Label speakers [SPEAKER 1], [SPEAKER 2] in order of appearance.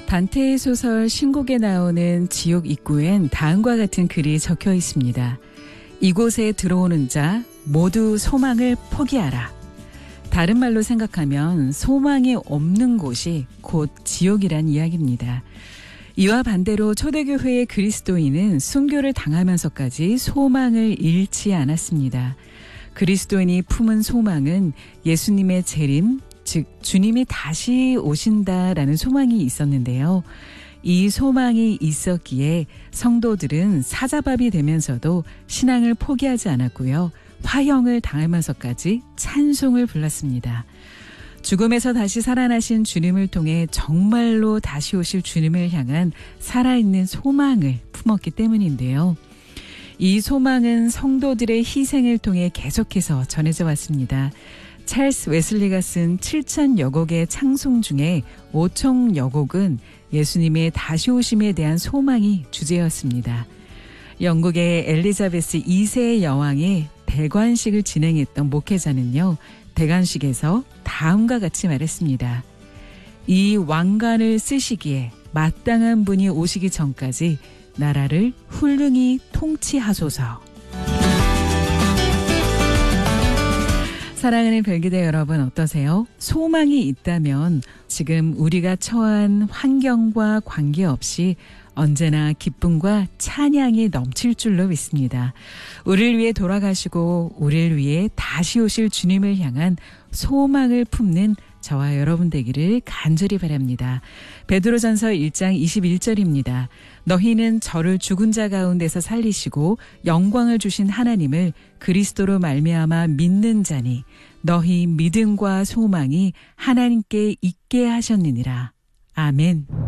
[SPEAKER 1] 단테의 소설 신곡에 나오는 지옥 입구엔 다음과 같은 글이 적혀 있습니다. 이곳에 들어오는 자 모두 소망을 포기하라. 다른 말로 생각하면 소망이 없는 곳이 곧 지옥이란 이야기입니다. 이와 반대로 초대교회의 그리스도인은 순교를 당하면서까지 소망을 잃지 않았습니다. 그리스도인이 품은 소망은 예수님의 재림, 즉 주님이 다시 오신다라는 소망이 있었는데요. 이 소망이 있었기에 성도들은 사자밥이 되면서도 신앙을 포기하지 않았고요. 화형을 당하면서까지 찬송을 불렀습니다. 죽음에서 다시 살아나신 주님을 통해 정말로 다시 오실 주님을 향한 살아있는 소망을 품었기 때문인데요. 이 소망은 성도들의 희생을 통해 계속해서 전해져 왔습니다. 찰스 웨슬리가 쓴 7,000여 곡의 찬송 중에 5,000여 곡은 예수님의 다시 오심에 대한 소망이 주제였습니다. 영국의 엘리자베스 2세 여왕의 대관식을 진행했던 목회자는요, 대관식에서 다음과 같이 말했습니다. 이 왕관을 쓰시기에 마땅한 분이 오시기 전까지 나라를 훌륭히 통치하소서. 사랑하는 별기대 여러분, 어떠세요? 소망이 있다면 지금 우리가 처한 환경과 관계없이 언제나 기쁨과 찬양이 넘칠 줄로 믿습니다. 우리를 위해 돌아가시고 우리를 위해 다시 오실 주님을 향한 소망을 품는 저와 여러분 되기를 간절히 바랍니다. 베드로전서 1장 21절입니다. 너희는 저를 죽은 자 가운데서 살리시고 영광을 주신 하나님을 그리스도로 말미암아 믿는 자니 너희 믿음과 소망이 하나님께 있게 하셨느니라. 아멘.